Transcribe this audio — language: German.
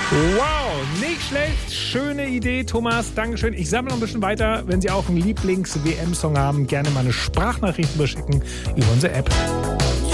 Wow, nicht schlecht. Schöne Idee, Thomas. Dankeschön. Ich sammle noch ein bisschen weiter. Wenn Sie auch einen Lieblings-WM-Song haben, gerne mal eine Sprachnachricht überschicken über unsere App.